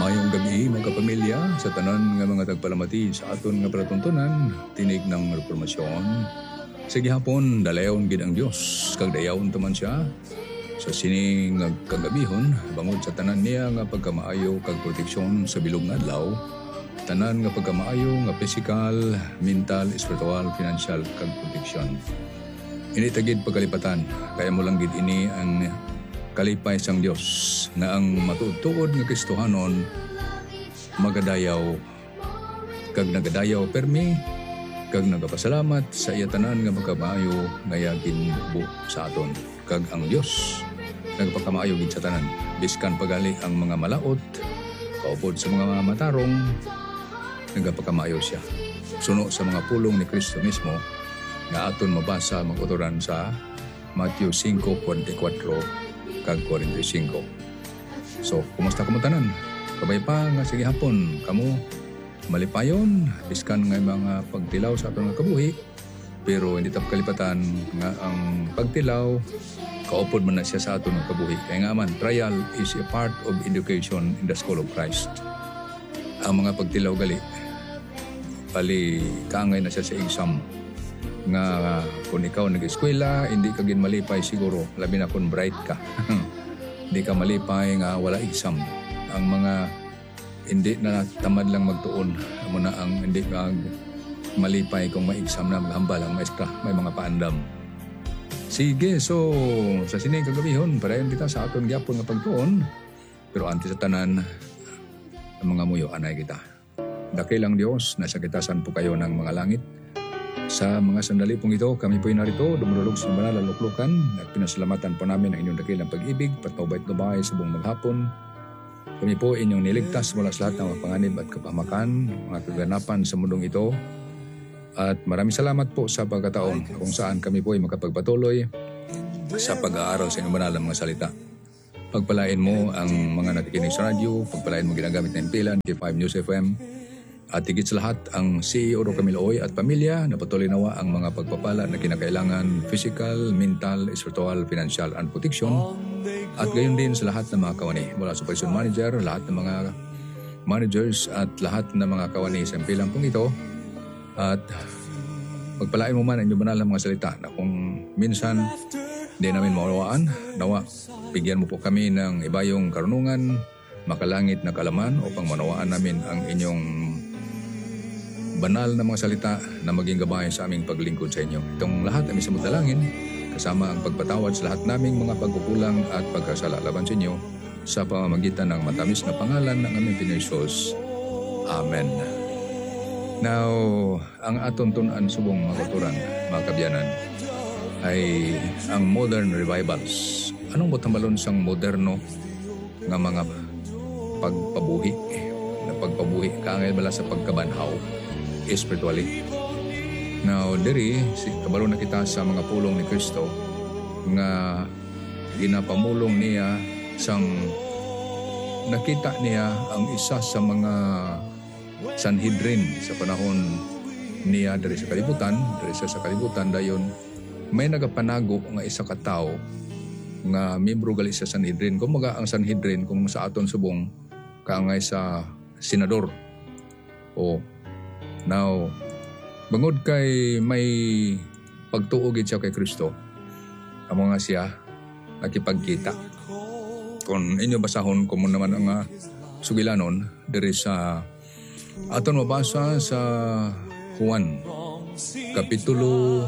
Mayong gabi mga kapamilya sa tanan nga mga tagpalamati sa aton nga palatuntunan tinig ng reformasyon. Sa gihapon dalayon gid ang Dios kag dayawon taman siya sa sining kagabihon bangod sa tanan niya nga pagkamaayo kag proteksyon sa bilog nga adlaw. Tanan nga pagkamaayo nga physical, mental, spiritual, financial kag proteksyon. Ini tagid pagkalipatan kaya mo lang gid ini ang kalipay sang Dios na ang matuod-tuod nga Kristohanon magadayaw kag nagadayaw permi kag nagapasalamat sa iya tanan nga magkamaayo nga ginbuo sa aton kag ang Dios nagpakamayo gid sa tanan biskan pagali ang mga malaot kaupod sa mga matarong nagapakamayo siya suno sa mga pulong ni Kristo mismo nga aton mabasa maguturan sa Matthew 5:44 kag 45. So, kumusta kamo tanan? Kabay pa nga sige hapon kamo malipayon biskan nga mga pagtilaw sa aton nga kabuhi pero hindi tap kalipatan nga ang pagtilaw kaupod man na siya sa aton nga kabuhi kaya nga man trial is a part of education in the school of Christ. Ang mga pagtilaw gali pali kaangay na siya sa exam nga kung ikaw nag-eskwela, hindi ka gin malipay siguro, labi na kung bright ka. Hindi ka malipay nga wala exam. Ang mga hindi na tamad lang magtuon, amo na ang hindi ka malipay kung may exam na maghambal ang maestra, may mga paandam. Sige, so sa sining kagabihon, parayon kita sa aton gyapon nga pagtuon, pero anti sa tanan, ang mga muyo, anay kita. Dakilang Dios, nasa kitasan po kayo ng mga langit. Sa mga sandali pong ito, kami po'y narito, dumululog sa banal na luklukan at pinasalamatan po namin ang inyong dakilang pag-ibig, patnubay-tnubay sa buong maghapon. Kami po inyong niligtas mula sa lahat ng mga panganib at kapahamakan, mga kaganapan sa mundong ito. At maraming salamat po sa pagkataon kung saan kami po'y makapagpatuloy sa pag-aaral sa inyong banal na mga salita. Pagpalain mo ang mga nakikinig sa radyo, pagpalain mo ginagamit na impilan, K5 News FM, at higit sa lahat ang CEO Camilo Oy at pamilya na patuloy nawa ang mga pagpapala na kinakailangan physical, mental, spiritual, financial, and protection. At gayon din sa lahat ng mga kawani mula sa operation manager, lahat ng mga managers at lahat ng mga kawani sa impilang pong ito. At pagpalain mo man ang inyong banal na mga salita na kung minsan di namin maunawaan, nawa bigyan mo po kami ng ibayong karunungan, makalangit na kalaman upang manawaan namin ang inyong banal na mga salita na maging gabay sa aming paglingkod sa inyo. Itong lahat ay sa dalangin, kasama ang pagpatawad sa lahat naming mga pagkukulang at pagkasala laban sa inyo sa pamamagitan ng matamis na pangalan ng aming Pinoy-Jesus. Amen. Now, ang aton tunan subong makuturan, mga kabyanan, ay ang modern revivals. Anong botambalon sang moderno nga mga pagpabuhi na pagpabuhi kaangay bala sa pagkabanhaw spiritually. Now, diri, kabalo na kita sa mga pulong ni Kristo nga ginapamulong niya sang nakita niya ang isa sa mga Sanhedrin sa panahon niya diri sa kalibutan dayon may nagapanago nga isa ka tawo nga membro gali sa Sanhedrin. Kumaga ang Sanhedrin kung sa aton subong kaangay sa senador. Now, bangod kay may pagtuogid siya kay Kristo, amo nga siya nakipagkita. Kung inyo basahon kung naman ang sugilanon diri sa aton mabasa sa Juan Kapitulo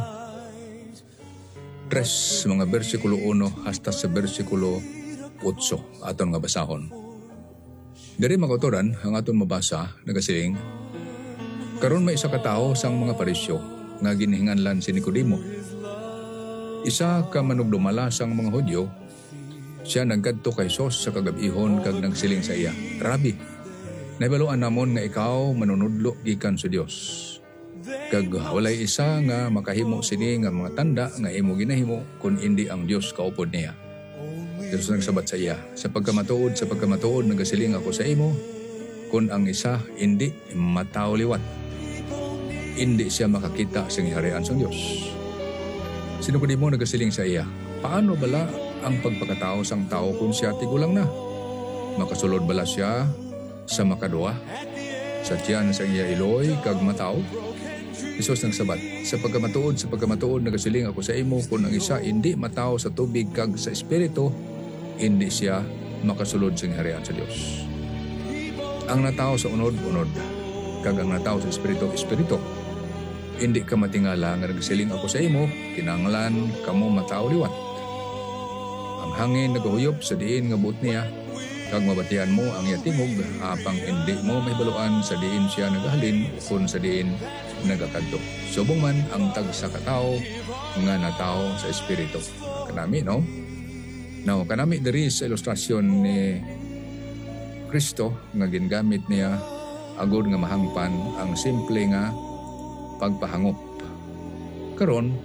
3, mga bersikulo 1 hasta sa bersikulo 8 aton nga basahon. Diri makotoran ang aton mabasa nagasiling, karon may isa ka tawo sang mga Parisyo nga ginihinganlan si Nicodemo. Isa ka manugdumala sang mga Hudyo, siya nagkadto kay Sos sa kagabihon kag nagsiling sa iya, Rabi, nahibaluan namon nga ikaw manunudlo gikan sa Dios. Kag walay isa nga makahimo sini nga mga tanda nga imo ginahimo kun indi ang Dios kaupod niya. Dios nagsabat sa iya, sa pagkamatuod nagasiling ako sa imo, kun ang isa indi mataw liwat, hindi siya makakita sa harian sa Diyos. Sino ko di mo nagasiling sa iya, paano bala ang pagpakatao sang tao kung siya tigulang na? Makasulod bala siya sa makadua, sa tiyan sa iya iloy kag mataw. Isus nagsabat, sa pagkamatuod nagasiling ako sa imo, kung ang isa hindi mataw sa tubig kag sa espiritu, hindi siya makasulod sa harian sa Dios. Ang nataw sa unod kag ang nataw sa espiritu. Hindi ka matingala nga nagasiling ako sa imo, kinahanglan kamo mataw liwat. Ang hangin nagahuyop sa diin nga buot niya, kag mabatian mo ang iya tingog, apang hindi mo mahibaluan sa diin siya nagahalin kun sa diin nagakadto. Subong man ang tagsa ka tawo nga natawo sa espiritu. Kanami, no? Now, kanami diri sa ilustrasyon ni Kristo nga gingamit niya agud nga mahangpan ang simple nga pagpahangop. Karon,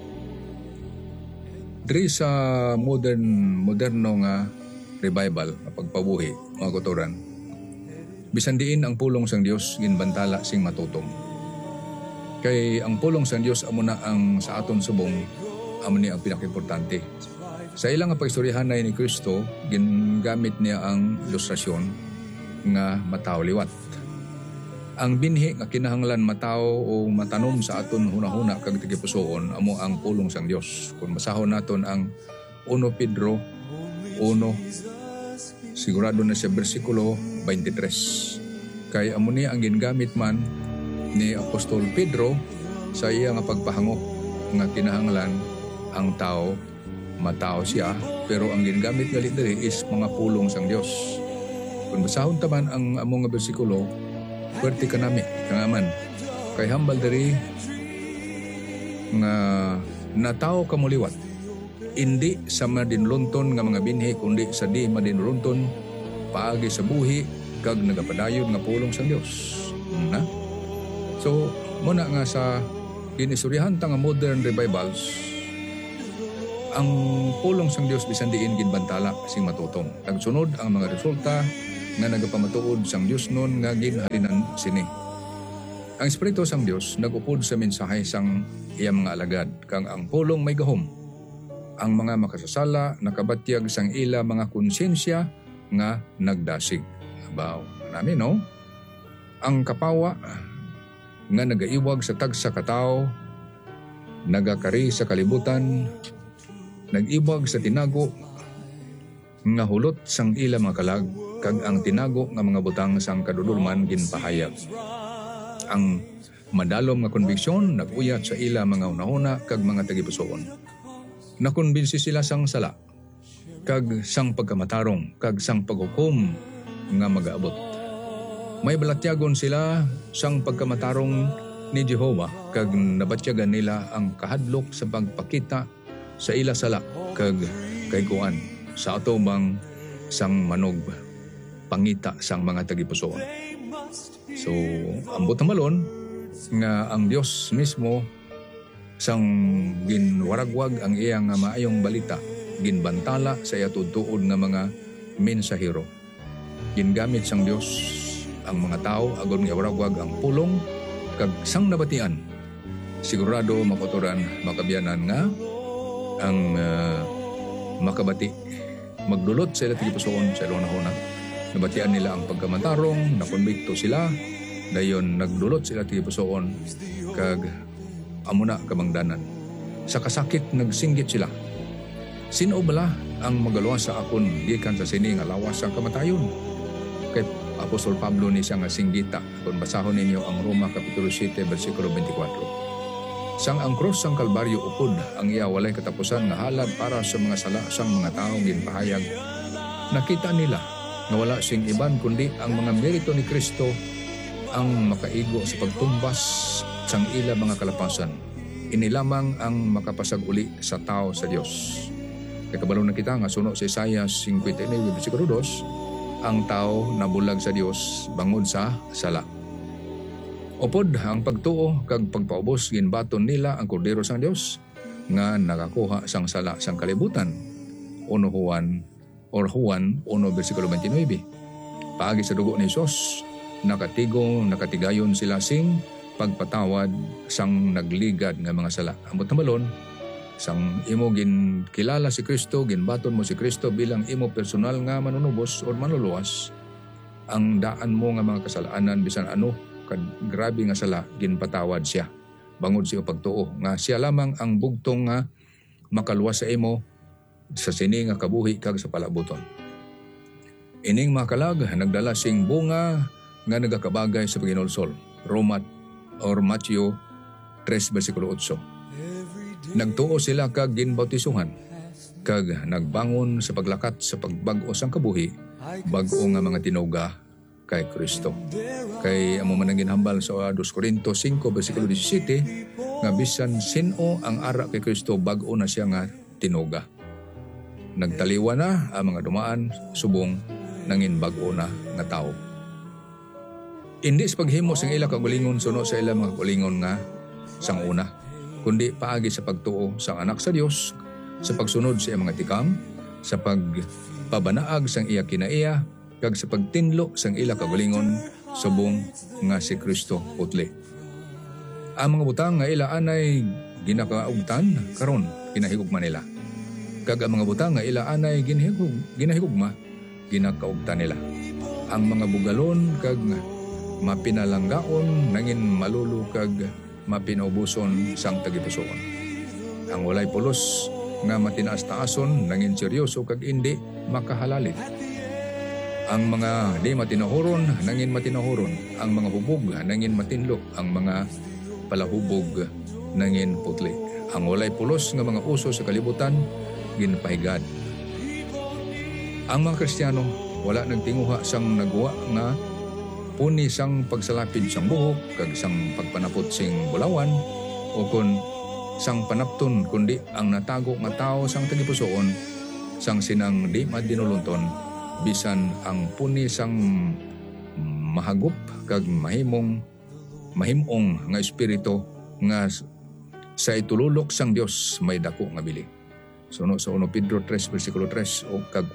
diri sa moderno nga revival, pagpabuhi, mga kuturan, bisan diin ang pulong sang Dios ginbantala sing matutom. Kay ang pulong sang Dios amo na ang sa aton subong, amo ni ang pinakaimportante. Sa ilang nga pagstoryahanay ni Kristo, gingamit niya ang ilustrasyon nga mataw liwat. Ang binhi nga kinahanglan mataw o matanom sa aton hunahuna kag tigipusoon amo ang pulong sang Dios. Kung basahon naton ang 1 Pedro 1, sigurado na siya versikulo 23. Kay amo niya ang gingamit man ni Apostol Pedro sa iya nga pagpahangop nga kinahanglan ang tao matao siya, pero ang gingamit gali diri is mga pulong sang Dios. Kung basahon taman ang among nga bersikulo, pwerte kanami kangaman kay hambal diri nga natao kamuliwat, hindi sa madinlunton nga mga binhi kundi sa di madinlunton paagi sa buhi kag nagapadayon nga pulong sang Dios. Na? So, muna nga sa ginistoryahan ta nga modern revivals, ang pulong sang Dios bisan diin ginbantala sing matutong. Nagsunod ang mga resulta nga nagapamatuod sang Dios nun nga ginhalinan sini. Ang Espiritu sang Dios nagupod sa mensahe sang iyang mga alagad kang ang pulong may gahom. Ang mga makasasala nakabatyag sang ila mga konsensya nga nagdasig. Abaw, namin no? Ang kapawa nga nagaiwag sa tagsa katao, nagakari sa kalibutan, nag-ibag sa tinago nga hulot sang ila mga kalag, kag ang tinago nga mga butang sang kadudulman ginpahayag. Ang madalom nga konbiksyon nag-uyat sa ila mga unahuna kag mga tagipusoon. Nakonbinsi sila sang sala, kag sang pagkamatarong, kag sang paghukom nga mag-aabot. May balatyagon sila sang pagkamatarong ni Jehovah, kag nabatyagan nila ang kahadlok sa pagpakita sa ila sala kag kaykuan sa atubang sang manog pangita sang mga tagipusoon. So, ambot na malon nga ang Dios mismo sang ginwaragwag ang iyang maayong balita, ginbantala sa iya tutuod nga mga mensahero. Gingamit sang Dios ang mga tao agon nga waragwag ang pulong kag sang nabatian. Sigurado makotoran makabiyanan nga ang makabati magdulot sa ila tigipusoon sa ilunahuna. Nabatian nila ang pagkamantarong, nakonbikto sila, dayon nagdulot sa ila tigipusoon kag amuna kamangdanan. Sa kasakit nagsinggit sila. Sino bala ang magaluwas sa akon gikan sa sini nga lawas sa kamatayon? Kay Apostol Pablo ni siya nga singgita kung basahon ninyo ang Roma Kapitulo 7 versikulo 24. Sang ang krus sang Kalbaryo upod ang iya walay katapusan nga halad para sa mga sala sang mga taong ginpahayag. Nakita nila nga wala sing iban kundi ang mga merito ni Kristo ang makaigo sa pagtumbas sang ila mga kalapasan. Ini lamang ang makapasag uli sa tao sa Dios. Kay kabalo na kita nga suno sa Isaiah 59 versikulo 2, ang tao nabulag sa Dios bangod sa sala. Upod ang pagtuo kag pagpaubos ginbaton nila ang kordero sang Dios nga nakakuha sang sala sang kalibutan. Juan 1 versikulo 29. Paagi sa dugo ni Jesus, nakatigayon sila sing pagpatawad sang nagligad nga mga sala. Amot na malon, sang imo ginkilala si Kristo, ginbaton mo si Kristo bilang imo personal nga manunubos o manluluwas, ang daan mo nga mga kasalanan bisan ano kad grabe nga sala ginpatawad siya. Bangod siya pagtuo nga siya lamang ang bugtong nga makaluwas sa imo sa sini nga kabuhi kag sa palabuton. Ining makalag nagdala sing bunga nga nagakabagay sa paghinulsol. Matthew 3 versikulo 8. Nagtuo sila kag ginbautisuhan kag nagbangon sa paglakat sa pagbag-o sang kabuhi bag-o nga mga tinuga kay Kristo. Kay amo man ang ginhambal sa 2 Corinto 5 versikulo 17 nga bisan sino ang ara kay Kristo bag-o na siya nga tinuga. Nagtaliwa na ang mga dumaan subong nangin bag-o na nga tao. Hindi sa paghimo sang ila kagulingon suno sa ila mga kagulingon nga sang una, kundi paagi sa pagtuo sa anak sa Dios, sa pagsunod sa iyang mga tikam, sa pagpabanaag sang iya kinaiya, kag sa pagtinlo sang ila kagulingon subong nga si Kristo putli. Ang mga butang nga ila anay ginakaugtan karon ginahigugma nila. Kag ang mga butang nga ila anay ginahigugma ginakaugtan nila. Ang mga bugalon kag mapinalanggaon nangin malulu kag mapinaubuson sang tagipusoon. Ang walay pulos nga matinaas-taason nangin seryoso kag indi makahalali. Ang mga di matinahuron nangin matinahuron, ang mga hubog nangin matinlo, ang mga palahubog nangin putli. Ang walay pulos nga mga uso sa kalibutan ginpahigad. Ang mga Kristiyano wala nagtinguha sang nagwa nga puni sang pagsalapid sang buhok kag sang pagpanapot sing bulawan o kun sang panapton kundi ang natago nga tao sang tagipusoon sang sinang di madinulunton bisan ang puni sang mahagop kag mahimong nga espiritu nga sa itululok sang Dios may dako nga bili. Suno sa 1 Pedro 3 versikulo 3 o kag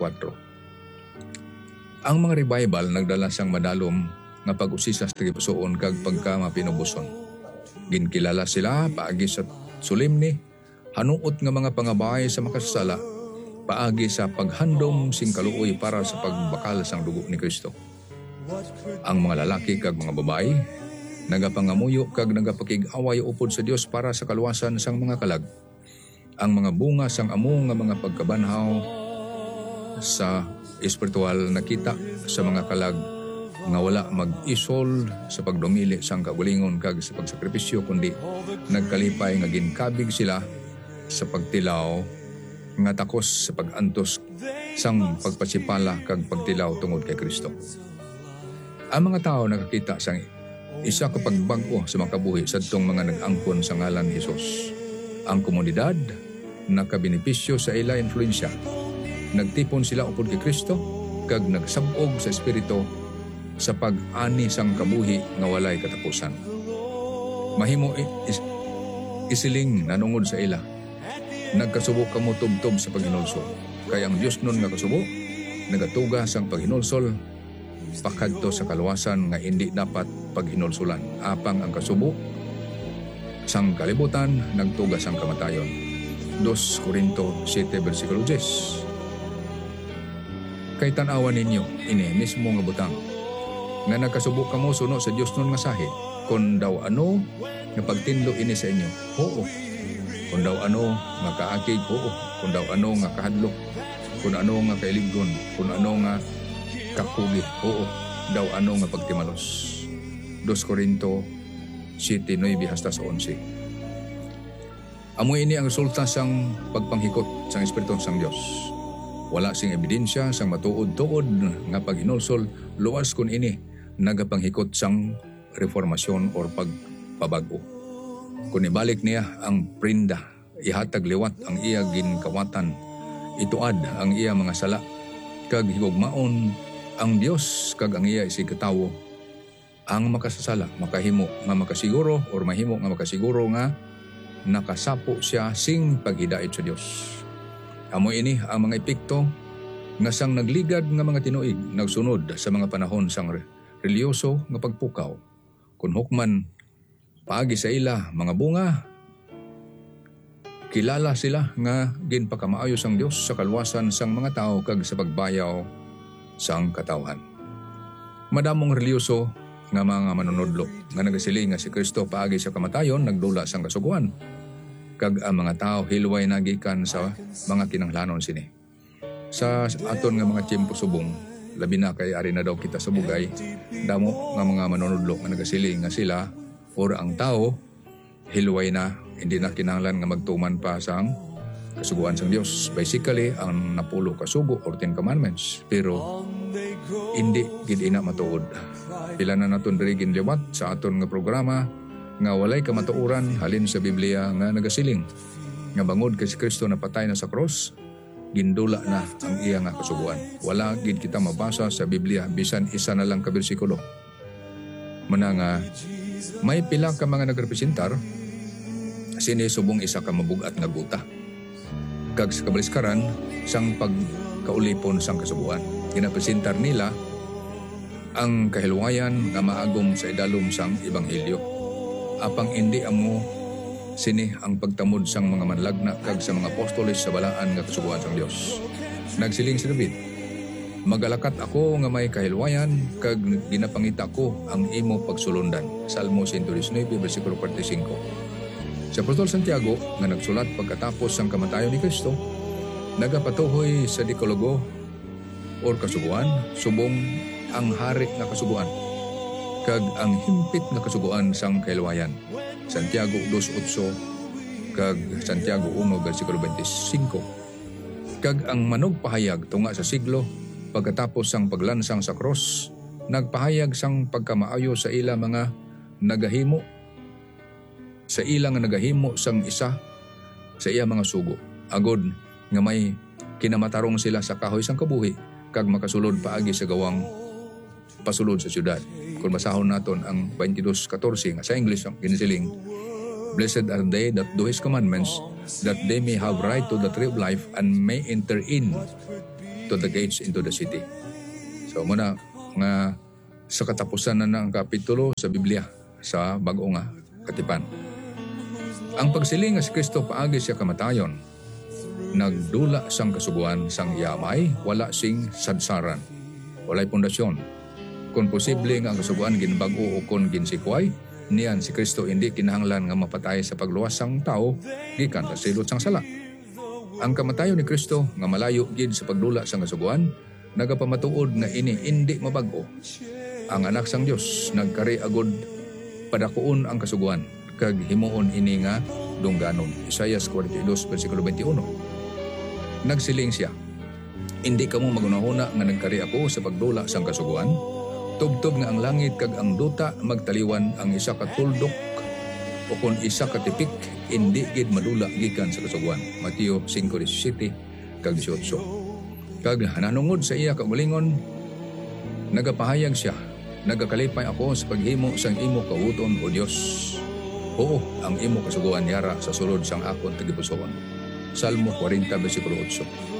4. Ang mga revival nagdala sang madalom nga pag-usisa sa tagipusoon kag pagka mapinubuson. Ginkilala sila paagi sa solemne, hanuot nga mga pangabay sa makasasala, paagi sa paghandom sing kaluoy para sa pagbakal sang dugo ni Kristo. Ang mga lalaki kag mga babae nagapangamuyo kag nagapakig-away upod sa Dios para sa kaluwasan sang mga kalag. Ang mga bunga sang amo nga mga pagkabanhaw sa espiritual nakita sa mga kalag nga wala mag-isol sa pagdumili sang kagulingon kag sa pagsakripisyo kundi nagkalipay nga ginkabig sila sa pagtilaw nga takos sa pag-antos sang pagpasipala kag pagtilaw tungod kay Kristo. Ang mga tao nakakita sang isa ka pagbag-o sa mga kabuhi sadtong mga nag-angkon sa ngalan ni Hesus. Ang komunidad nakabenepisyo sa ila influensya. Nagtipon sila upod kay Kristo kag nagsabog sa espiritu sa pag-ani sang kabuhi nga walay katapusan. Mahimo isiling nanungod sa ila. Nagkasubo kamo tubtob sa paghinulsol. Kaya ang Dios nun nga kasubo, nagatuga sang paghinulsol, pakadto sa kaluwasan nga hindi dapat paghinulsulan. Apang ang kasubo, sang kalibutan, nagtuga sang kamatayon. 2 Corinto 7 versikulo 10. Kay tanawan ninyo, ini mismo nga butang, nga nagkasubo kamo suno sa Dios nun nga sahi, kung daw ano nga pagtinlo ini sa inyo, oo. Kung daw ano nga kaakig, oo. Kung daw ano nga kahadlok, kung ano nga kailigon, kung ano nga kakugi, oo. Daw ano nga pagtimalos. 2 Corinto 7:9 hasta sa 11. Amoy ini ang resulta sang pagpanghikot sang Espiritu sang Dios. Wala sing ebidensya sang matuod-tuod nga paghinulsol luwas kun ini nagapanghikot sang reformasyon or pagpabago. Kung ibalik niya ang prinda, ihatag liwat ang iya ginkawatan, ituad ang iya mga sala, kag higugmaon ang Dios kag ang iya isigatawo, ang makasasala, makahimo nga makasiguro or mahimo nga makasiguro nga nakasapo siya sing paghidait sa Dios. Amo ini ang mga epekto nga sang nagligad nga mga tinuig nagsunod sa mga panahon sang reliyoso nga pagpukaw. Kung hukman paagi sa ila mga bunga, kilala sila nga ginpakamaayo sang Dios sa kalwasan sang mga tao kag sa pagbayaw sang katawhan. Madamong reliyoso nga mga manunodlo nga nagasiling nga si Kristo paagi sa kamatayon nagdula sang kasuguan. Kag ang mga tao hilway nagikan sa mga kinanglanon sini. Sa aton nga mga tiyempo subong, labi na kay ari na daw kita sa bugay, damo nga mga manunodlo nga nagasiling nga sila or ang tao hilway na hindi na kinahanglan nga magtuman pa sang kasuguan sang Dios. Basically ang napulo kasugo or 10 commandments, pero hindi gid ina matuod. Pila na naton diri ginliwat sa aton nga programa nga walay kamatuoran halin sa Biblia nga nagasiling nga bangod kay si Kristo napatay na sa cross, gindula na ang iya nga kasuguan. Wala gid kita mabasa sa Biblia bisan isa na lang ka bersikulo. Muna nga may pila ka mga nagrepresentar sini subong isa ka mabugat nga guta. Kag sa kabaliskaran sang pagkaulipon sang kasuguan. Ginapresentar nila ang kahilwayan nga maagom sa idalom sang ebanghelyo. Apang hindi amo sini ang pagtamod sang mga manlagna kag sa mga apostoles sa balaan nga kasuguan sang Dios. Nagsiling si David, magalakat ako nga may kahilwayan kag ginapangita ko ang imo pagsulundan. Salmo 119 bersikulo 45. Si Apostol Santiago nga nagsulat pagkatapos sang kamatayon ni Kristo, nagapatuhoy sa Dekalogo or kasuguan, subong ang hari nga kasuguan, kag ang himpit nga kasuguan sang kahilwayan. Santiago 2:8 kag Santiago 1 bersikulo 25. Kag ang manog pahayag tunga sa siglo pagkatapos sang paglansang sa cross, nagpahayag sang pagkamaayo sa ila mga nagahimo sang isa sa iya mga sugo. Agod nga may kinamatarong sila sa kahoy sang kabuhi kag makasulod paagi sa gawang pasulod sa syudad. Kung basahon naton ang 22:14 nga sa English ang ginisiling, blessed are they that do His commandments, that they may have right to the tree of life and may enter in to the gates into the city. So muna nga sa katapusan na ng kapitulo sa Biblia sa bag-o nga katipan. Ang pagsiling nga si Kristo paagi siya kamatayon, nagdula sang kasuguan sang yamay, wala sing sadsaran, walay pundasyon. Kung posible nga ang kasuguan ginbag-o o kon ginsikway, niyan si Kristo hindi kinahanglan nga mapatay sa pagluwas sang tao gikan sa silot sang sala. Ang kamatayon ni Kristo nga malayo gid sa pagdula sang kasuguan, nagapamatuod nga ini hindi mabag-o. Ang anak sang Dios nagkari agud padakuon ang kasuguan kag himuon ini nga dungganon. Isaias 42 bersikulo 21. Nagsiling siya, hindi kamo magunahuna nga nagkari ako sa pagdula sang kasuguan. Tubtob nga ang langit kag ang duta magtaliwan, ang isa ka tuldok o kon isa ka tipik hindi gid madula gikan sa kasuguan. Mateo 5:17 kag 18. Kag nanungod sa iya kaugalingon, nagapahayag siya, nagakalipay ako sa paghimo sang imo kawuton o Dios. Oo, ang imo kasuguan yara sa sulod sang akon tagipusoon. Salmo 40 bersikulo 8.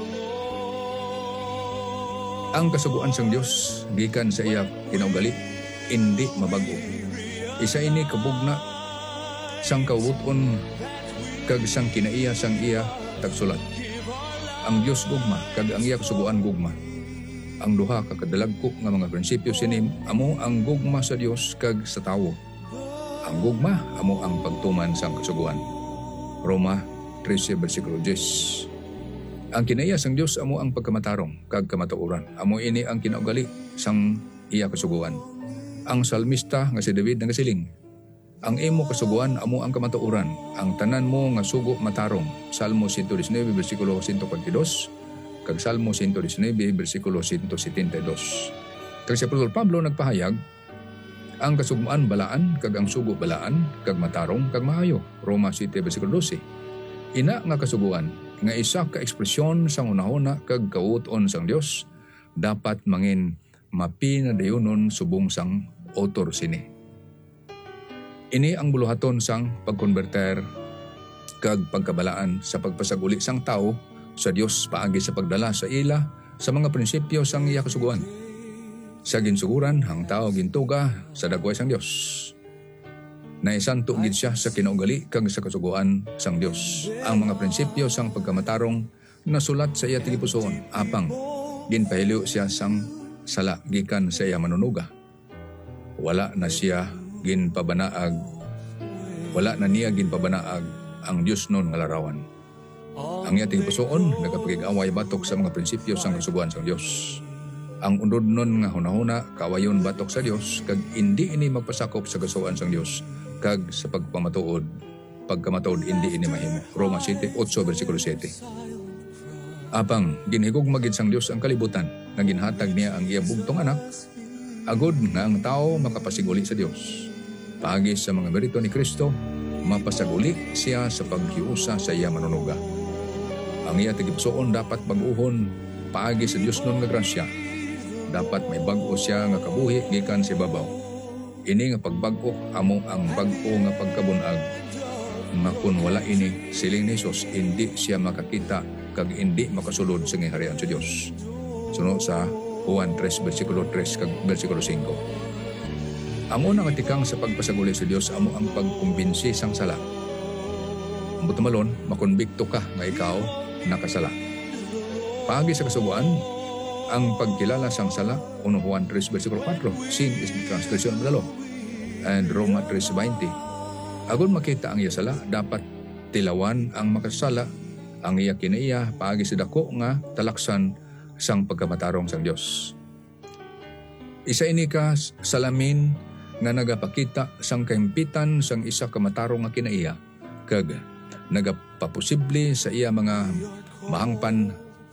Ang kasuguan sang Dios gikan sa iya kinaugali, hindi mabago. Isa ini kabugna sang kawuton kag sang kinaiya sang iya tagsulat. Ang Dios gugma kag ang iya kasuguan gugma. Ang duha ka kadalagko nga mga prinsipyo sinim amo ang gugma sa Dios kag sa tawo. Ang gugma amo ang pagtuman sang kasuguan. Roma 13 bersikulo 10. Ang kinaiya sang Dios amo ang pagkamatarong kag kamatuoran. Amo ini ang kinaugali sang iya kasuguan. Ang salmista nga si David nagasiling, ang imo kasuguan amo ang kamatuoran, ang tanan mo nga sugo matarong. Salmo 119 bersikulo 142 kag Salmo 119 bersikulo 172. Kag si Apostol Pablo nagpahayag, ang kasuguan balaan kag ang sugo balaan kag matarong kag maayo. Roma 7 bersikulo 12. Ina nga kasuguan nga isa ka ekspresyon sang unahuna kag kawuton sang Dios dapat mangin mapinadayonon subong sang autor sini. Ini ang buluhaton sang pagkonverter kag pagkabalaan sa pagpasaguli sang tao sa Dios paagi sa pagdala sa ila sa mga prinsipyo sang iya kasuguan. Sa ginsuguran, ang tao gintuga sa dagway sang Dios. Naisanto gid siya sa kinaugali kag sa kasuguan sang Dios. Ang mga prinsipyo sang pagkamatarong nasulat sa iya tigipusoon, apang ginpahilyo siya sang sala gikan sa iya manunuga. wala na niya ginpabanaag ang Dios nun nga larawan. Ang iya tigipusoon nagapagig-away batok sa mga prinsipyo sang kasuguan sa Dios. Ang unod nun nga hunahuna kaawayon batok sa Dios kag hindi ini magpasakop sa kasuguan sang Dios kag sa pagkamatuod hindi ini mahimo. Roma 7:8 versikulo 7. Apang ginhigugma gid sang Dios ang kalibutan nga ginhatag niya ang iya bugtong anak agod nga ang tao makapasiguli sa Dios. Paagi sa mga merito ni Kristo, mapasaguli siya sa paghiusa sa iya manunuga. Ang iya tigipusoon dapat bag-uhon paagi sa Dios nun nga grasya. Dapat may bag-o siya nga kabuhi gikan sa babaw. Ini nga pagbag-o amo ang bag-o nga pagkabunag. Makun wala ini siling ni Jesus hindi siya makakita kag hindi makasulod sa ngiharian sa Dios. Sunod sa Juan 3 versikulo 3 kag versikulo 5. Ang unang atikang sa pagpasaguli sa Dios amo ang pagkumbinsi sang sala. Butumalon, makonbikto ka nga ikaw nakasala. Paagi sa kasubuan, ang pagkilala sang sala, 1 Juan 3 versikulo 4, sin is the transgression of the law, and Roma 3:20. Agon makita ang iya sala, dapat tilawan ang makasala, ang iya kinaiya, paagi sa dako nga talaksan sang pagkamatarong sang Dios. Isa ini ka salamin nga nagapakita sang kahimpitan sang isa ka matarong nga kinaiya kag nagapaposible sa iya mga mahangpan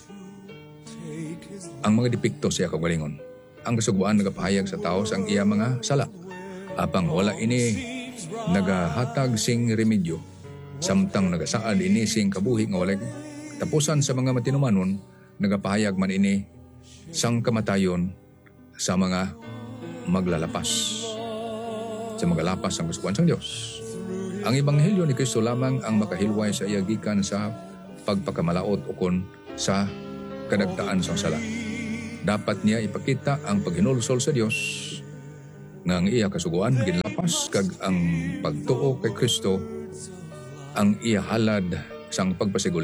ang mga depekto sa iya kagalingon. Ang kasuguan nagapahayag sa tao sang iya mga sala. Apang wala ini nagahatag sing remedyo samtang nagasaad ini sing kabuhi nga walay tapusan sa mga matinumanon, nagapahayag man ini sang kamatayon sa mga maglalapas, sa magalapas ang kasuguan sang Dios. Ang Ebanghelyo ni Kristo lamang ang makahilway sa iya gikan sa pagpakamalaot ukon sa kadagtaan sang sala. Dapat niya ipakita ang paghinulsol sa Dios nga ang iya kasuguan ginlapas kag ang pagtuo kay Kristo ang iya halad sang pagpasiguli.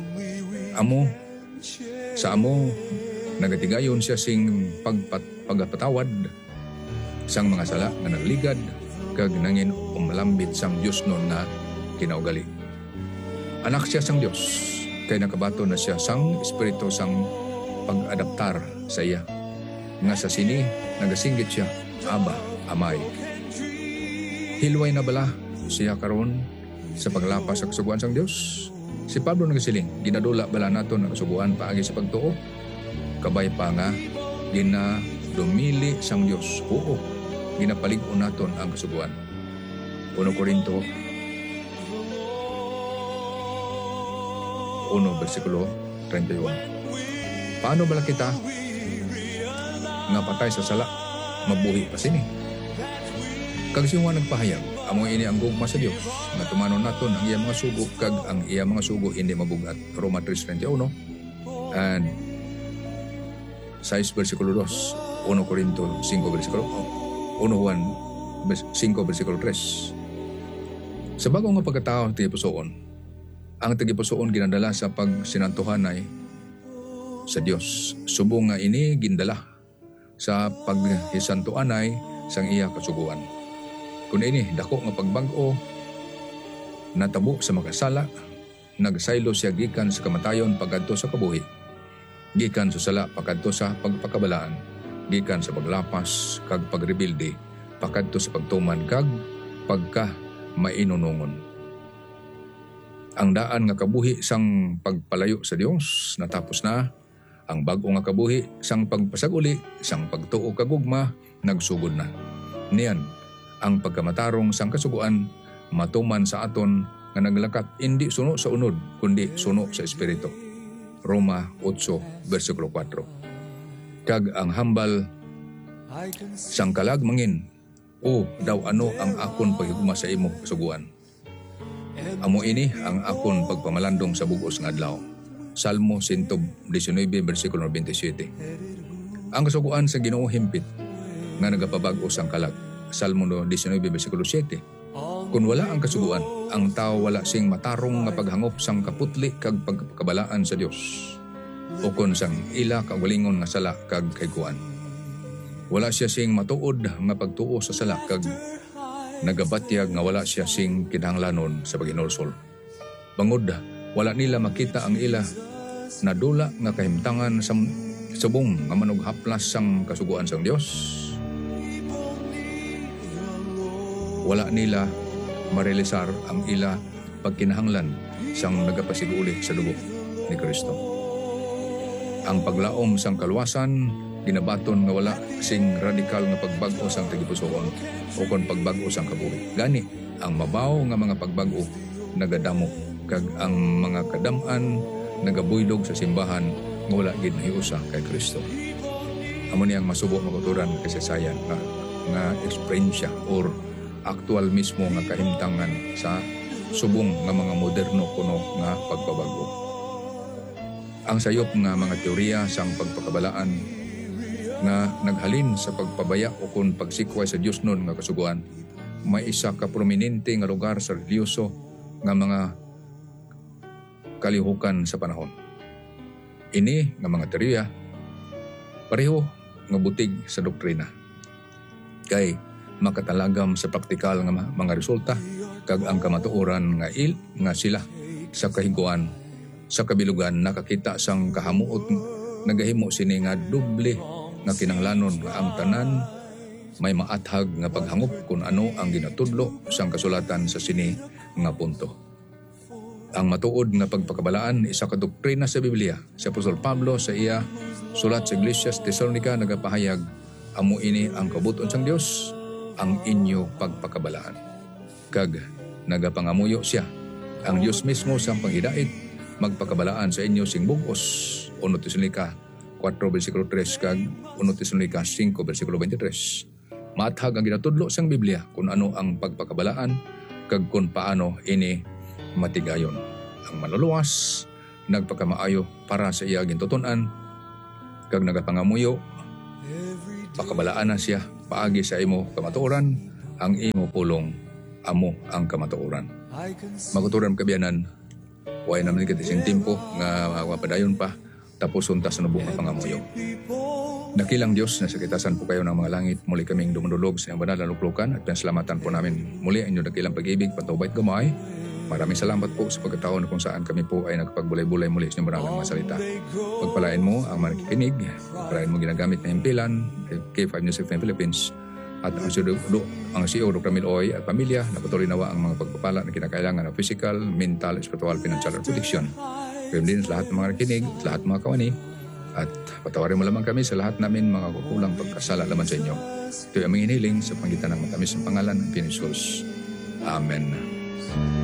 Sa amo nagatigayon siya sing pagpatawad sang mga sala nga nagligad kag nangin umalambit sang Dios nun na kinaugali. Anak siya sang Dios kay nakabato na siya sang espiritu sang pag-adaptar sa iya. Nga sa sini nagasinggit siya, Aba, Amay. Hilway na bala siya karon sa paglapas sa kasuguan sang Dios. Si Pablo nagasiling, ginadula bala naton ang kasuguan paagi sa pagtuo. Kabay pa nga ginadumili sang Dios. Oo, ginapalig-on naton ang kasuguan. 1 Korinto 1 versikulo 31. Paano bala kita nga patay sa sala mabuhi pa sini? Kag siya nagpahayag, amo ini ang gugma sa Dios nga tumanon naton ang iya mga sugo kag ang iya mga sugo hindi mabugat. Roma 3:21 and 6 versikulo 2, 1 Korinto 5 versikulo 1 Juan 5 versikulo 3. Sa bago nga pagkatao ng tigipusoon, ang tigipusoon ginadala sa pagsinantuhanay sa Dios. Subong nga ini gindala sa paghisantuanay sang iya kasuguan. Kung ini dako nga pagbag-o natabo sa makasala, nagsaylo siya gikan sa kamatayon pagkadto sa kabuhi, gikan sa sala pagkadto sa pagpakabalaan, gikan sa paglapas kag pagrebilde pakadto sa pagtuman kag pagka mainunungon. Ang daan nga kabuhi sang pagpalayo sa Dios natapos na. Ang bag-o nga kabuhi sang pagpasaguli sang pagtuo kagugma nagsugod na. Niyan ang pagkamatarong sang kasuguan matuman sa aton nga naglakat hindi suno sa unod kundi suno sa espiritu. Roma 8 versikulo 4. Kag ang hambal sang kalagmangin, o daw ano ang akon paghigugma sa imo kasuguan. Amo ini ang akon pagpamalandong sa bugos nga adlaw. Salmo 119 versikulo 27. Ang kasuguan sa Ginoo himpit nga nagapabag-o sang kalag. Salmo 19 versikulo 7. Kung wala ang kasuguan, ang tao wala sing matarong nga paghangop sang kaputli kag pagkabalaan sa Dios. O kon sang ila kagalingon nga sala kag kaykuan. Wala siya sing matuod nga pagtuo sa sala kag nagabatyag nga wala siya sing kinahanglanon sa paginulsol. Bangod, wala nila makita ang ila na dula nga kahimtangan sa subong nga manughaplas sang kasuguan sang Dios. Wala nila marealisar ang ila pagkinahanglan sang nagapasiguli sa dugo ni Kristo. Ang paglaom sang kaluwasan ginabaton nga wala sing radikal nga pagbag-o sang tagipusoon o kon pagbago sang kabuhi. Gani ang mabaw nga mga pagbago nagadamo kag ang mga kadam-an nagabuylog sa simbahan nga wala gid nahiusa kay Kristo. Amo ni ang masubo maguturan kasaysayan nga eksperyensya or aktual mismo nga kahimtangan sa subong nga mga moderno kuno nga pagpabago. Ang sayop nga mga teorya sang pagpakabalaan nga naghalin sa pagpabaya o kung pagsikway sa Diyos nun nga kasuguan, may isa ka prominente nga lugar sa religyoso nga mga kalihukan sa panahon. Ini nga mga teorya, pareho nga butig sa doktrina. Kay makatalagam sa praktikal nga mga resulta, kag ang kamatuoran nga sila sa kahiguan, sa kabilugan nakakita sang kahamuot nagahimo sini nga doble nga kinahanglanon nga ang tanan may maathag nga paghangop kung ano ang ginatudlo sang kasulatan sa sini nga punto. Ang matuod nga pagpakabalaan isa ka doktrina sa Biblia. Si Apostol Pablo sa iya sulat sa Iglesia sa Tesalonica nagapahayag, amo ini ang kabuton sang Dios, ang inyo pagpakabalaan. Kag nagapangamuyo siya, ang Dios mismo sang panghidait magpakabalaan sa inyo sing bug-os. 1 Tesalonica 4 versikulo 3 kag 1 Tesalonica 5 versikulo 23. Maathag ang ginatudlo sang Biblia kung ano ang pagpakabalaan kag kung paano ini matigayon. Ang manluluwas nagpakamaayo para sa iya gintuton-an kag nagapangamuyo pakabalaan na siya paagi sa imo kamatuoran, ang imo pulong amo ang kamatuoran. Maguturan kabiyanan, way naman kita sing tempo nga mapadayon pa tapos untas na buong pangamuyo. Dakilang Diyos na sa kitasan po kayo ng mga langit, muli kaming dumudulog sa iyong banal na luklukan at pinsalamatan po namin muli ang inyong dakilang pag-ibig, patubay at gamay. Maraming salamat po sa pagkataon kung saan kami po ay nagpagbulay-bulay muli sa inyong banal na salita. Pagpalain mo ang makikinig, pagpalain mo ginagamit na impilan, K5 News FM Philippines, at ang CEO Dr. Miloy at pamilya na patuloy nawa ang mga pagpapala na kinakailangan ng physical, mental, spiritual, financial, and protection. Kaya din sa lahat ng mga nakikinig, sa lahat ng mga kawani, at patawarin mo lamang kami sa lahat namin mga kukulang pagkasala laman sa inyo. Ito ay aming hiniling sa pangitan ng matamis ng pangalan ng Jesus. Amen.